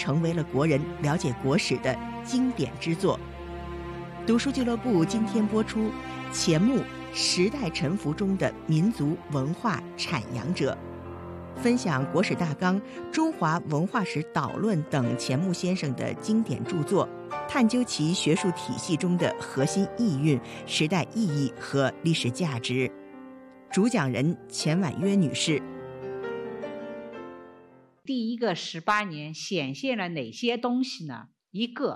成为了国人了解国史的经典之作。读书俱乐部今天播出钱穆时代沉浮中的民族文化阐扬者，分享国史大纲、中华文化史导论等钱穆先生的经典著作，探究其学术体系中的核心意蕴、时代意义和历史价值。主讲人钱婉约女士。 第一个18年显现了哪些东西呢？一个